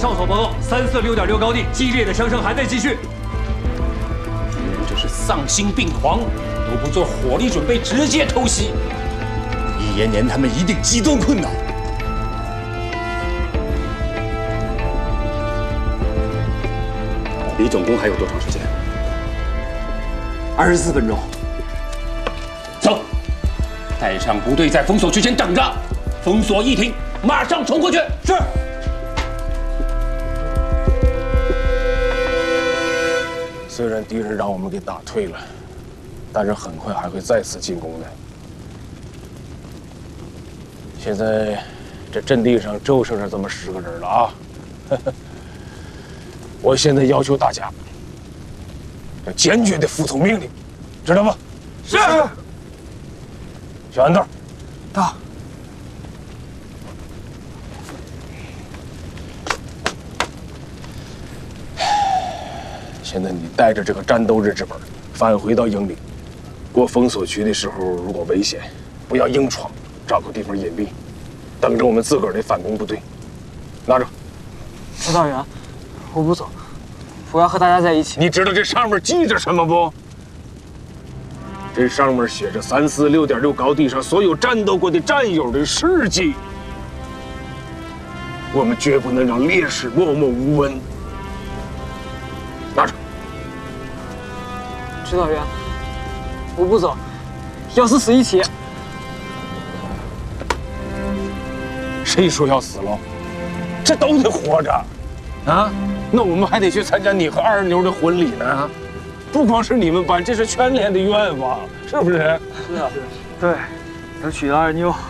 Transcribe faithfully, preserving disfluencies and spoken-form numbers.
上所报告，三四六点六高地激烈的枪声还在继续。 敌人这是丧心病狂，都不做火力准备，直接偷袭。 一延年他们一定极端困难。离总攻还有多长时间？二十四分钟。 走，带上部队在封锁区前等着，封锁一停，马上冲过去。 是。 虽然敌人让我们给打退了，但是很快还会再次进攻的。现在这阵地上就剩下这么十个人了啊！我现在要求大家要坚决的服从命令，知道吗？ 是。 小安豆， 到。 现在你带着这个战斗日志本返回到营里，过封锁区的时候，如果危险，不要硬闯，找个地方隐蔽，等着我们自个儿的反攻部队。拿着。 指导员，我不走，我要和大家在一起。 你知道这上面记着什么不？这上面写着三四六点六高地上所有战斗过的战友的事迹。我们绝不能让烈士默默无闻。拿着。 指导员，我不走，要死死一起。 谁说要死了？这都得活着，啊！那我们还得去参加你和二妞的婚礼呢。不光是你们班，这是全连的愿望，是不是？ 是啊，对，能娶到二妞，